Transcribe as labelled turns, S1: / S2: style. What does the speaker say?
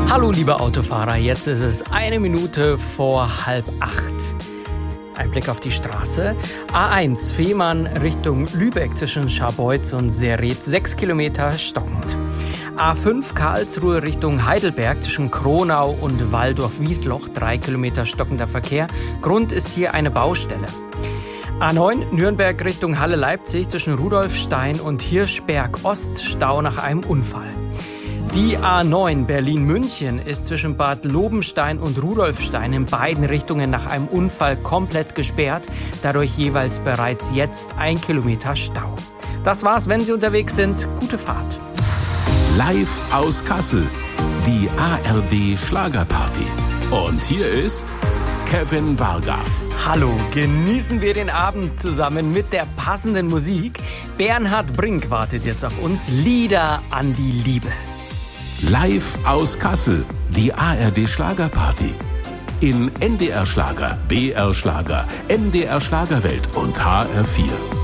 S1: Hallo liebe Autofahrer, jetzt ist es 1 Minute vor 7:30. Ein Blick auf die Straße. A1 Fehmarn Richtung Lübeck zwischen Scharbeutz und Sereď 6 Kilometer stockend. A5 Karlsruhe Richtung Heidelberg zwischen Kronau und Walldorf-Wiesloch 3 Kilometer stockender Verkehr. Grund ist hier eine Baustelle. A9 Nürnberg Richtung Halle-Leipzig zwischen Rudolfstein und Hirschberg Ost Stau nach einem Unfall. Die A9 Berlin-München ist zwischen Bad Lobenstein und Rudolfstein in beiden Richtungen nach einem Unfall komplett gesperrt. Dadurch jeweils bereits jetzt 1 Kilometer Stau. Das war's, wenn Sie unterwegs sind. Gute Fahrt.
S2: Live aus Kassel, die ARD Schlagerparty. Und hier ist Kevin Varga.
S1: Hallo, genießen wir den Abend zusammen mit der passenden Musik. Bernhard Brink wartet jetzt auf uns. Lieder an die Liebe.
S2: Live aus Kassel, die ARD Schlagerparty. In NDR Schlager, BR Schlager, MDR Schlagerwelt und HR4.